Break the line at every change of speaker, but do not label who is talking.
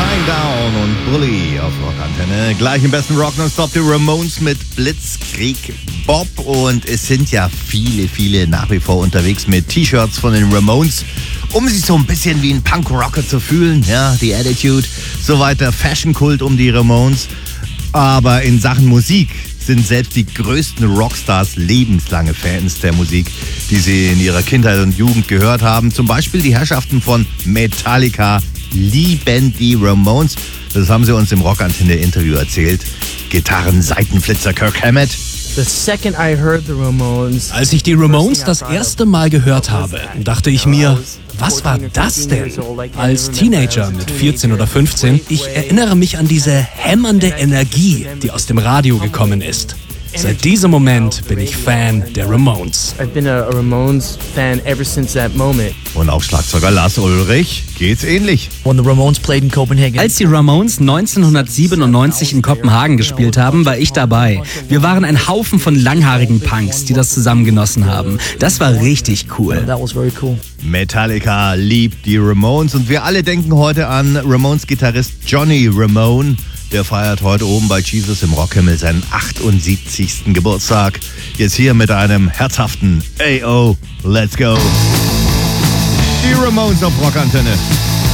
Tying Down und Bully auf Rockantenne. Gleich im besten Rock Nonstop die Ramones mit Blitzkrieg Bob. Und es sind ja viele nach wie vor unterwegs mit T-Shirts von den Ramones, um sich so ein bisschen wie ein Punk-Rocker zu fühlen. Ja, die Attitude, so weiter, Fashion-Kult um die Ramones. Aber in Sachen Musik sind selbst die größten Rockstars lebenslange Fans der Musik, die sie in ihrer Kindheit und Jugend gehört haben. Zum Beispiel die Herrschaften von Metallica lieben die Ramones. Das haben sie uns im Rockantenne-Interview erzählt. Gitarren-Seitenflitzer Kirk Hammett.
Als ich die Ramones das erste Mal gehört habe, dachte ich mir, was war das denn? Als Teenager mit 14 oder 15, ich erinnere mich an diese hämmernde Energie, die aus dem Radio gekommen ist. Seit diesem Moment bin ich Fan der Ramones.
I've been a Ramones fan ever since that moment.
Und auch Schlagzeuger Lars Ulrich geht's ähnlich.
When the Ramones played in Copenhagen.
Als die Ramones 1997 in Kopenhagen gespielt haben, war ich dabei. Wir waren ein Haufen von langhaarigen Punks, die das zusammen genossen haben. Das war richtig cool.
That was very cool.
Metallica liebt die Ramones und wir alle denken heute an Ramones-Gitarrist Johnny Ramone. Der feiert heute oben bei Jesus im Rockhimmel seinen 78. Geburtstag. Jetzt hier mit einem herzhaften Ayo, let's go. Die Ramones auf Rockantenne.